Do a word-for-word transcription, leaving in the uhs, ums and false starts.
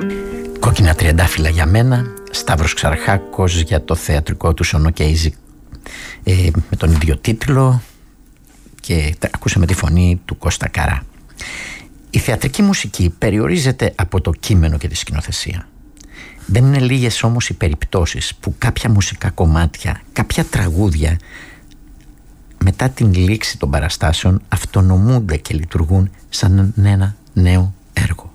Κόκκινα τριαντάφυλλα για μένα, Σταύρος Ξαρχάκος για το θεατρικό του Σονοκέιζη ε, με τον ίδιο τίτλο, και ακούσαμε τη φωνή του Κώστα Καρά. Η θεατρική μουσική περιορίζεται από το κείμενο και τη σκηνοθεσία. Δεν είναι λίγες όμως οι περιπτώσεις που κάποια μουσικά κομμάτια, κάποια τραγούδια, μετά την λήξη των παραστάσεων αυτονομούνται και λειτουργούν σαν ένα νέο έργο.